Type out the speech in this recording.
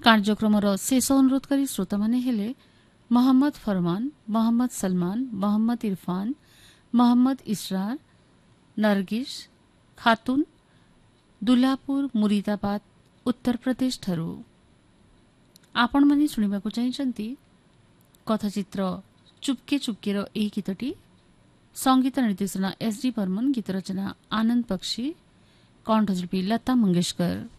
କାର୍ଯ୍ୟକ୍ରମର ଶେଷ ଅନୁରୋଧକାରୀ ଶ୍ରୋତାମାନେ ହେଲେ ମହମ୍ମଦ ଫରମାନ, ମହମ୍ମଦ ସଲମାନ, ମହମ୍ମଦ ଇରଫାନ, ମହମ୍ମଦ ଇସରାର, ନରଗିସ ଖାତୁନ, ଦୁଲାପୁର, ମୁରିଦାବାଦ, ଉତ୍ତରପ୍ରଦେଶଠାରୁ। ଆପଣମାନେ ଶୁଣିବାକୁ ଚାହିଁଛନ୍ତି କଥାଚିତ୍ର ଚୁପକେ ଚୁପକେର ଏହି ଗୀତଟି। ସଙ୍ଗୀତ ନିର୍ଦ୍ଦେଶନା ଏସ୍ ଡି ବର୍ମନ, ଗୀତ ରଚନା ଆନନ୍ଦ ବକ୍ସି, କଣ୍ଠଶିଳ୍ପୀ ଲତା ମଙ୍ଗେଶକର।